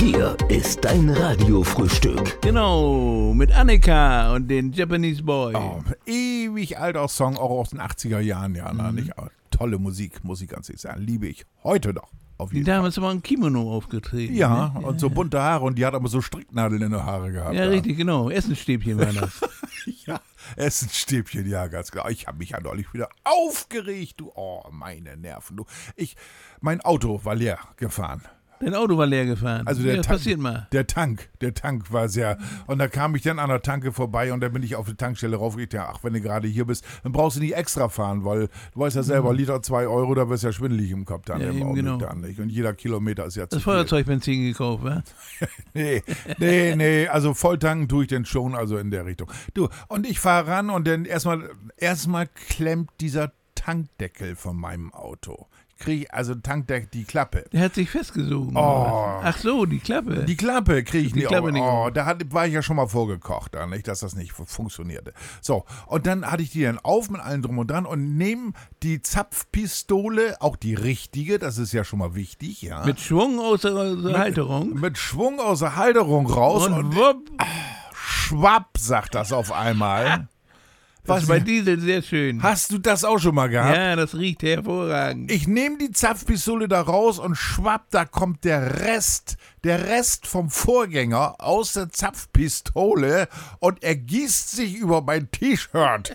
Hier ist dein Radiofrühstück. Genau, mit Annika und den Japanese Boy. Oh, ewig alter Song, auch aus den 80er Jahren, ja, nicht? Tolle Musik, muss ich ganz ehrlich sagen. Liebe ich heute noch. Auf jeden Die Dame Fall. ist aber ein Kimono aufgetreten. Ja, ne? und so bunte Haare und die hat aber so Stricknadeln in den Haare gehabt. Ja, richtig, genau. Essenstäbchen war das. Ja, Essenstäbchen, ja, ganz klar. Ich habe mich ja neulich wieder aufgeregt, du. Oh, meine Nerven, du. Mein Auto war leer gefahren. Dein Auto war leer gefahren. Also das passiert mal. Der Tank war sehr. Und da kam ich dann an der Tanke vorbei und dann bin ich auf die Tankstelle raufgegangen. Ja, ach, wenn du gerade hier bist, dann brauchst du nicht extra fahren, weil du weißt ja selber, Liter 2 Euro, da wirst du ja schwindelig im Kopf dann Ja, im eben Augenblick genau. dann, nicht? Und jeder Kilometer ist ja zu Das viel. Feuerzeugbenzin gekauft, wa? Nee, also volltanken tue ich denn schon, also in der Richtung. Du, und ich fahre ran und dann erstmal klemmt dieser Tankdeckel von meinem Auto. Also Tankdeckel, die Klappe. Der hat sich festgesogen. Oh. Ach so, die Klappe. Die Klappe kriege ich Die nicht Klappe auf. nicht Oh, auf. da war ich ja schon mal vorgekocht, nicht, dass das nicht funktionierte. So, und dann hatte ich die dann auf mit allem drum und dran und nehme die Zapfpistole, auch die richtige, das ist ja schon mal wichtig, ja. Mit Schwung aus der Halterung. Mit Schwung aus der Halterung raus Und wupp. schwapp, sagt das auf einmal. Das ist bei Diesel sehr schön. Hast du das auch schon mal gehabt? Ja, das riecht hervorragend. Ich nehme die Zapfpistole da raus und schwapp, da kommt der Rest vom Vorgänger aus der Zapfpistole und ergießt sich über mein T-Shirt.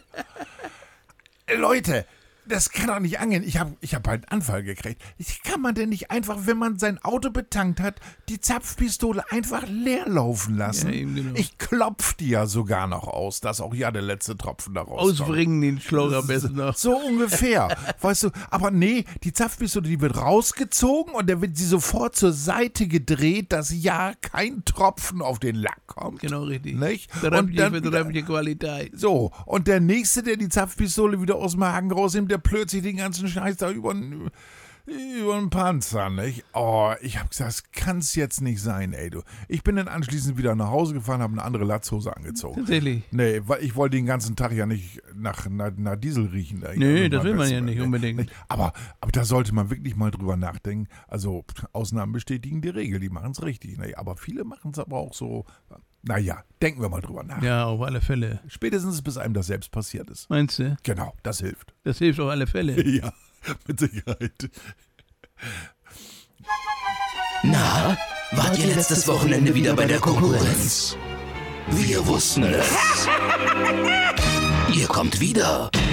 Leute, das kann doch nicht angehen. Ich hab halt einen Anfall gekriegt. Kann man denn nicht einfach, wenn man sein Auto betankt hat, die Zapfpistole einfach leer laufen lassen? Ja, eben genau. Ich klopf die ja sogar noch aus, dass auch ja der letzte Tropfen da rauskommt. Ausbringen den Schlauch am besten noch. So ungefähr, weißt du, aber nee, die Zapfpistole, die wird rausgezogen und dann wird sie sofort zur Seite gedreht, dass ja kein Tropfen auf den Lack kommt. Genau richtig. Nicht? Drömliche Qualität. So, und der Nächste, der die Zapfpistole wieder aus dem Haken rausnimmt, der plötzlich den ganzen Scheiß da über den Panzer, nicht? Oh, ich hab gesagt, das kann's jetzt nicht sein, ey, du. Ich bin dann anschließend wieder nach Hause gefahren, habe eine andere Latzhose angezogen. Tatsächlich. Nee, weil ich wollte den ganzen Tag ja nicht nach Diesel riechen. Nee, das will man ja nicht unbedingt. Aber da sollte man wirklich mal drüber nachdenken. Also, Ausnahmen bestätigen die Regel, die machen es richtig. Ne? Aber viele machen es aber auch so. Naja, denken wir mal drüber nach. Ja, auf alle Fälle. Spätestens bis einem das selbst passiert ist. Meinst du? Genau, das hilft. Das hilft auf alle Fälle. Ja, mit Sicherheit. Na, wart ihr letztes Wochenende wieder bei der Konkurrenz? Wir wussten es. Ihr kommt wieder.